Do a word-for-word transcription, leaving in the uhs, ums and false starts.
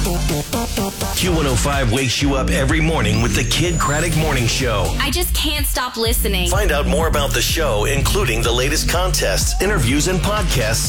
Q one oh five wakes you up every morning with the Kid Craddock Morning Show. I just can't stop listening. Find out more about the show, including the latest contests, interviews, and podcasts